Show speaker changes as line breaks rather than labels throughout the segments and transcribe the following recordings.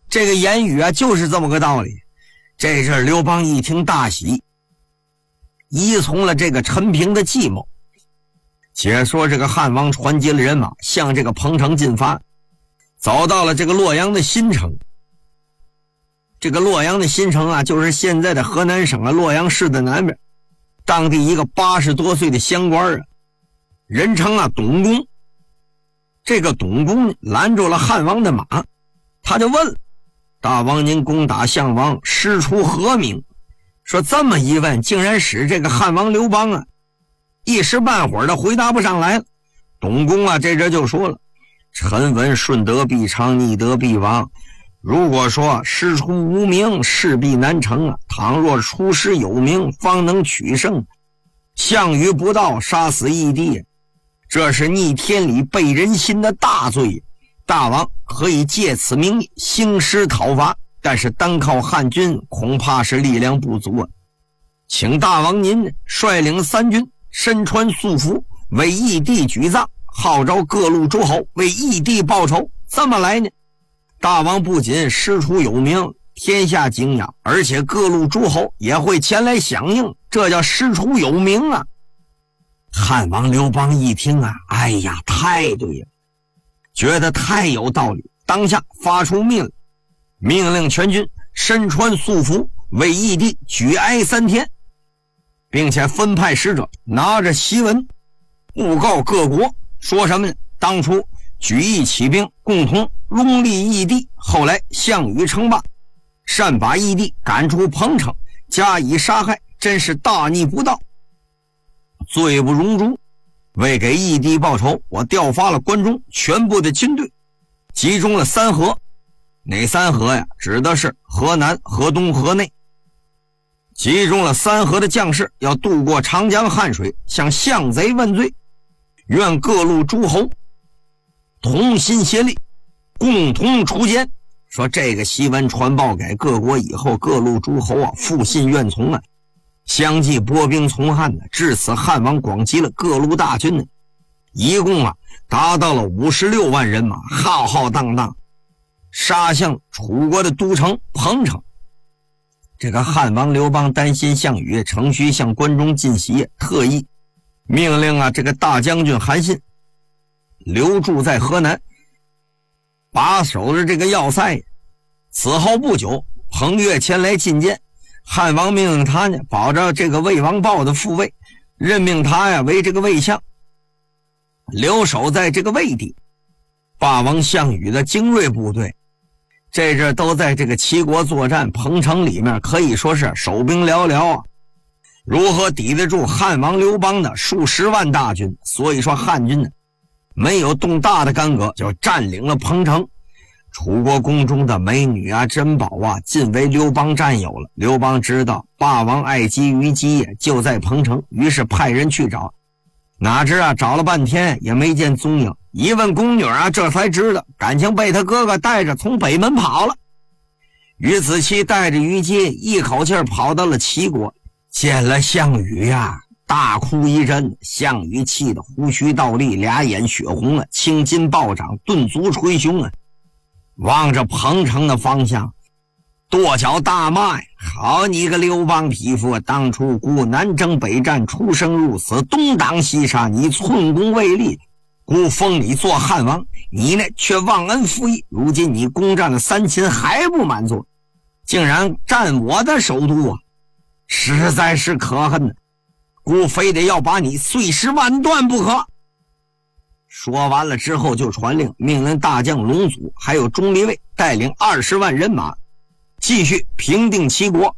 这个言语啊，就是这么个道理。这阵刘邦一听大喜，依从了这个陈平的计谋。且说这个汉王传集了人马，向这个彭城进发，走到了这个洛阳的新城。这个洛阳的新城啊，就是现在的河南省啊洛阳市的南边，当地一个80多岁的乡官啊，人称啊董公。这个董公拦住了汉王的马，他就问：大王您攻打项王，师出何名？说这么一问，竟然使这个汉王刘邦啊一时半会儿的回答不上来了。董公啊这就说了：臣闻顺德必昌，逆德必亡。如果说师出无名，势必难成啊。倘若出师有名，方能取胜。项羽不到，杀死义帝，这是逆天理背人心的大罪。大王可以借此名义兴师讨伐，但是单靠汉军恐怕是力量不足啊。请大王您率领3军，身穿素服，为义帝举葬，号召各路诸侯为义帝报仇。这么来呢，大王不仅师出有名，天下敬仰，而且各路诸侯也会前来响应，这叫师出有名啊。汉王刘邦一听啊，哎呀，太对了，觉得太有道理，当下发出命令全军身穿素服，为义帝举哀3天，并且分派使者拿着檄文布告各国，说什么呢？当初举义起兵，共同拥立义帝，后来项羽称霸，擅把义帝赶出彭城，加以杀害，真是大逆不道，罪不容诛。为给义帝报仇，我调发了关中全部的军队，集中了3河。哪3河呀？指的是河南、河东、河内。集中了3河的将士，要渡过长江汉水，向项贼问罪。愿各路诸侯同心协力，共同除奸。说这个檄文传报给各国以后，各路诸侯啊复信愿从啊，相继拨兵从汉呢。至此汉王广集了各路大军呢，一共啊达到了56万人马，浩浩荡荡杀向楚国的都城彭城。这个汉王刘邦担心项羽乘虚向关中进袭，特意命令啊这个大将军韩信留驻在河南，把守着这个要塞。此后不久，彭越前来觐见，汉王命令他呢保着这个魏王豹的父位，任命他呀为这个魏相，留守在这个魏地。霸王项羽的精锐部队这阵都在这个齐国作战，彭城里面可以说是守兵寥寥啊，如何抵得住汉王刘邦的数十万大军？所以说汉军呢没有动大的干戈，就占领了彭城。楚国宫中的美女啊、珍宝啊，尽为刘邦占有了。刘邦知道霸王爱姬虞姬就在彭城，于是派人去找，哪知啊找了半天也没见踪影。一问宫女啊，这才知道感情被他哥哥带着从北门跑了。于子期带着虞姬一口气跑到了齐国，见了项羽呀，大哭一阵。项羽气得胡须倒立，俩眼血红啊，青筋暴涨，顿足捶胸啊，望着彭城的方向跺脚大骂：好你个刘邦匹夫，当初故南征北战，出生入死，东挡西杀，你寸功未立，故封你做汉王，你呢却忘恩负义。如今你攻占了3秦还不满足，竟然占我的首都啊，实在是可恨，故非得要把你碎尸万段不可。说完了之后，就传令命令大将龙祖还有钟离卫带领20万人马继续平定齐国。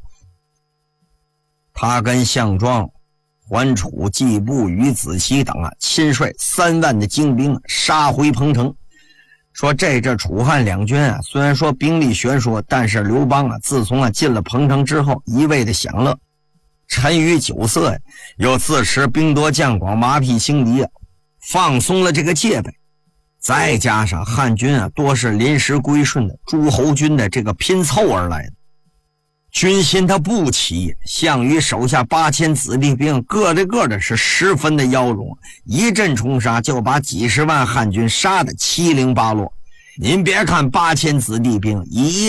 他跟项庄、桓楚、季布、于子期等啊，亲率3万的精兵杀回彭城。说这楚汉两军啊，虽然说兵力悬殊，但是刘邦啊，自从进了彭城之后，一味的享乐，沉于酒色呀，又自持兵多将广，马匹轻敌啊，放松了这个戒备。再加上汉军啊，多是临时归顺的诸侯军的这个拼凑而来的，军心他不齐。项羽手下8000子弟兵，个的是十分的妖荣，一阵冲杀就把几十万汉军杀得七零八落。您别看8000子弟兵，以